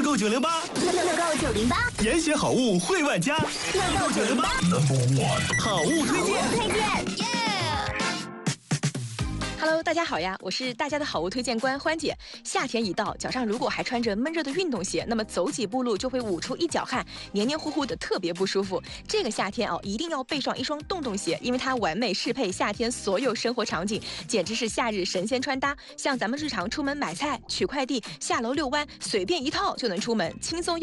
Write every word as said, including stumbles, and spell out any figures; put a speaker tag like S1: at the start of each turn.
S1: 购九零八，
S2: 乐购九零八，
S1: 严选好物惠万家，
S2: 乐购九零八，
S1: 好物推荐，
S2: 推荐，耶！
S3: Hello， 大家好呀，我是大家的好物推荐官欢姐。夏天一到，脚上如果还穿着闷热的运动鞋，那么走几步路就会捂出一脚汗，黏黏糊糊的，特别不舒服。这个夏天哦，一定要备上一双洞洞鞋，因为它完美适配夏天所有生活场景，简直是夏日神仙穿搭。像咱们日常出门买菜、取快递、下楼遛弯，随便一套就能出门，轻松又